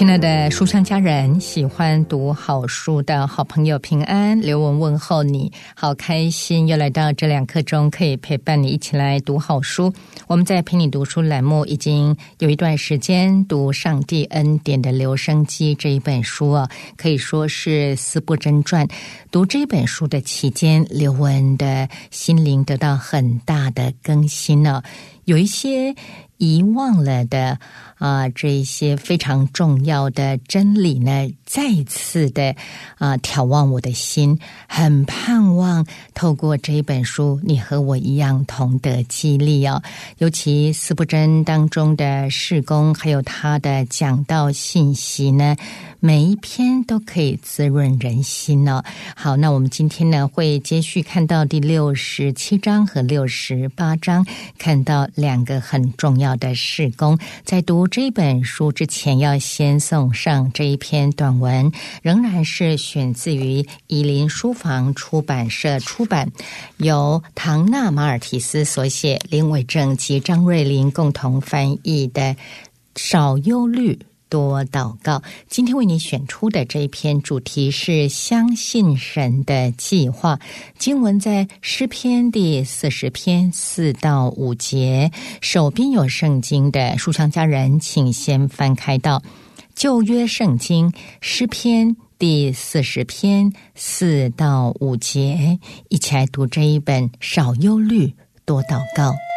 亲爱的书香家人，喜欢读好书的好朋友平安，刘文问候你，好开心又来到这2刻钟可以陪伴你一起来读好书。我们在陪你读书栏目已经有一段时间读上帝恩典的留声机这一本书啊，可以说是思不真传。读这本书的期间，刘文的心灵得到很大的更新呢，有一些遗忘了的这一些非常重要的真理呢，再一次的挑旺我的心，很盼望透过这一本书，你和我一样同得激励哦。尤其四不真当中的事工，还有他的讲道信息呢，每一篇都可以滋润人心哦。好，那我们今天呢会接续看到第67章和68章，看到2个很重要的事工。在读这本书之前，要先送上这一篇短文，仍然是选自于以林书房出版社出版，由唐纳马尔提斯所写，林伟正及张瑞麟共同翻译的《少忧虑多祷告》。今天为你选出的这一篇主题是相信神的计划，经文在诗篇第40篇4到5节。手边有圣经的书香家人，请先翻开到旧约圣经诗篇第40篇4到5节，一起来读这一本少忧虑多祷告。